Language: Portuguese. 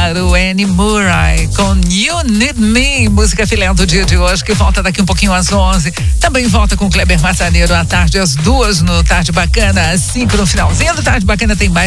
claro, Annie Murray com You Need Me, música filé do dia de hoje, que volta daqui um pouquinho às 11. Também volta com Kleber Massaneiro à tarde, às 2 no Tarde Bacana, às 5 no finalzinho do Tarde Bacana tem mais